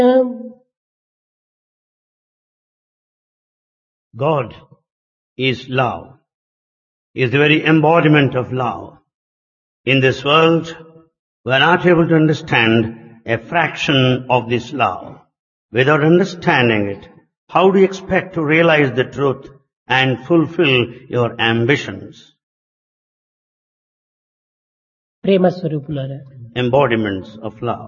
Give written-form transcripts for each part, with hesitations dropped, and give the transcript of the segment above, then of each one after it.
God is love, is the very embodiment of love. In this world, we are not able to understand a fraction of this love. Without understanding it, how do you expect to realize the truth and fulfill your ambitions? ప్రేమ స్వరూపులారా, Embodiments of love.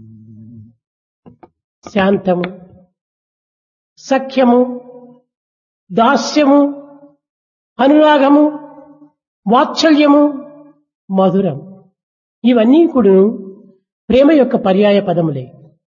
శాంతము, సఖ్యము, దాస్యము, అనురాగము, వాత్సల్యము, మధురం, ఇవన్నీ కూడా ప్రేమ యొక్క పర్యాయ పదములే.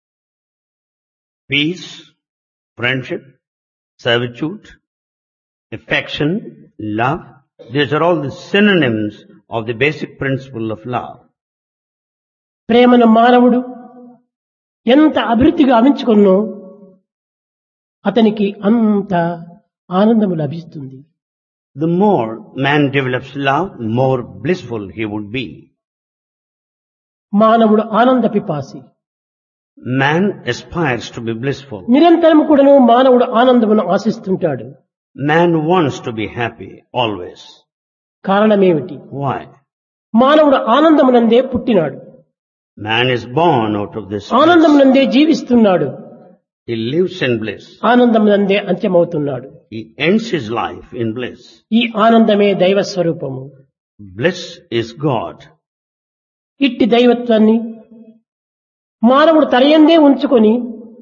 Peace, friendship, servitude, affection, love, these are all the synonyms of the basic principle of love. ప్రేమను మానవుడు ఎంత అభివృద్ధిగా ఆవించుకున్నో అతనికి అంత ఆనందము లభిస్తుంది. The more man develops love, the more blissful he would be. మానవుడు ఆనంద పిపాసి. Man aspires to be blissful. నిరంతరం కూడాను మానవుడు ఆనందమును ఆశిస్తుంటాడు. Man wants to be happy always. కారణమేమిటి? Why? మానవుడు ఆనందమునందే పుట్టినాడు, Man is born out of this bliss. ఆనందమునందే జీవిస్తున్నాడు, He lives in bliss. ఆనందమునందే అంత్యమవుతున్నాడు. He ends his life in bliss. ఈ ఆనందమే దైవ స్వరూపము. Bliss is God. ఇట్టి దైవత్వాన్ని మానవుడు తనయందే ఉంచుకొని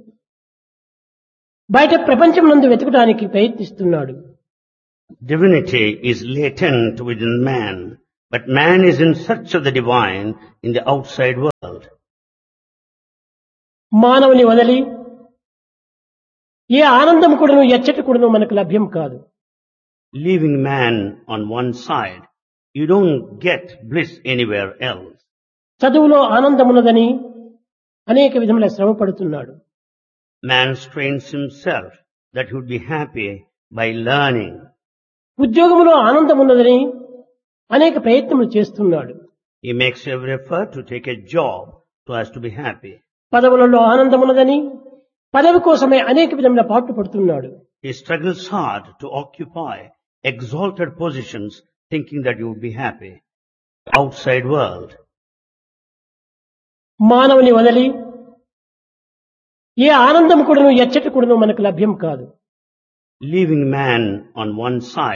బయట ప్రపంచమునందు వెతకడానికి ప్రయత్నిస్తున్నాడు. Divinity is latent within man, but man is in search of the divine in the outside world. మానవుని వదలి ఏ ఆనందం కూడాను ఎచ్చటి కూడాను మనకు లభ్యం కాదు. Leaving man on one side, you don't get bliss anywhere else. చదువులో ఆనందమున్నదని అనేక విధముల శ్రమ పడుతున్నాడు. Man strains himself that he would be happy by learning. ఉద్యోగములో ఆనందమున్నదని అనేక ప్రయత్నములు చేస్తున్నాడు. He makes every effort to take a job so as to be happy. పదవులలో ఆనందమున్నదని పదవి కోసమే అనేక విధముల పాటు పడుతున్నాడు. He struggles hard to occupy exalted positions thinking that you would be happy. Outside world. మానవుని వదలి ఏ ఆనందం కూడాను ఎచ్చటి కూడాను మనకు లభ్యం కాదు. Leaving man on one side,